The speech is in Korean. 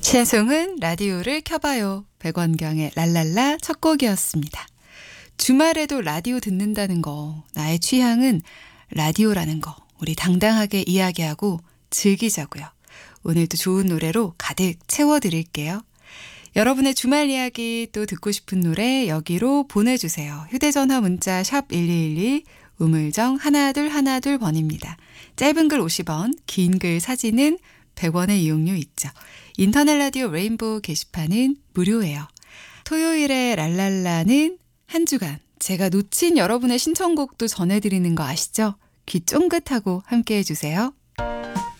신송은 라디오를 켜봐요. 백원경의 랄랄라 첫 곡이었습니다. 주말에도 라디오 듣는다는 거, 나의 취향은 라디오라는 거, 우리 당당하게 이야기하고 즐기자고요. 오늘도 좋은 노래로 가득 채워드릴게요. 여러분의 주말 이야기 또 듣고 싶은 노래 여기로 보내주세요. 휴대전화 문자 샵 1212 우물정 1212번입니다. 짧은 글 50원, 긴 글 사진은 100원의 이용료 있죠. 인터넷 라디오 레인보우 게시판은 무료예요. 토요일에 랄랄라는 한 주간 제가 놓친 여러분의 신청곡도 전해드리는 거 아시죠? 귀 쫑긋하고 함께해 주세요.